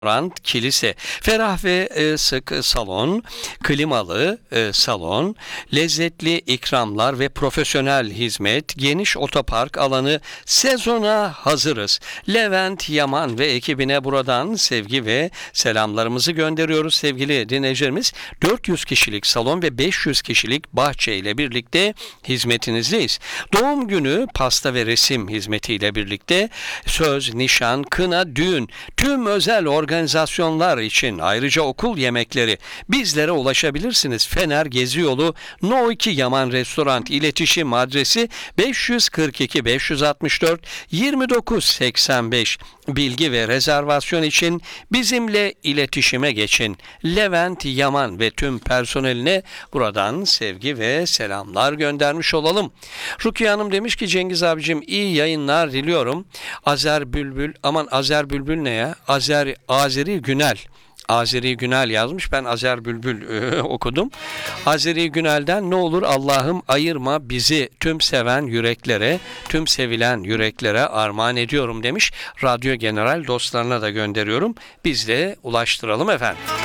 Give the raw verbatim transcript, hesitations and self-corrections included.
Restoran, kilise, ferah ve e, sık salon, klimalı e, salon, lezzetli ikramlar ve profesyonel hizmet, geniş otopark alanı, sezona hazırız. Levent Yaman ve ekibine buradan sevgi ve selamlarımızı gönderiyoruz sevgili dinleyicilerimiz. dört yüz kişilik salon ve beş yüz kişilik bahçe ile birlikte hizmetinizdeyiz. Doğum günü, pasta ve resim hizmetiyle birlikte söz, nişan, kına, düğün, tüm özel organizasyonlar için ayrıca okul yemekleri bizlere ulaşabilirsiniz. Fener Gezi Yolu No iki Yaman Restoran iletişim adresi beş yüz kırk iki beş yüz altmış dört yirmi dokuz seksen beş. Bilgi ve rezervasyon için bizimle iletişime geçin. Levent Yaman ve tüm personeline buradan sevgi ve selamlar göndermiş olalım. Rukiye Hanım demiş ki Cengiz abicim iyi yayınlar diliyorum. Azer Bülbül, aman Azer Bülbül ne ya? Azer Azeri Günel. Azeri Günel yazmış. Ben Azer Bülbül e, okudum. Azeri Günel'den ne olur Allah'ım ayırma bizi tüm seven yüreklere, tüm sevilen yüreklere armağan ediyorum demiş. Radyo General dostlarına da gönderiyorum. Biz de ulaştıralım efendim.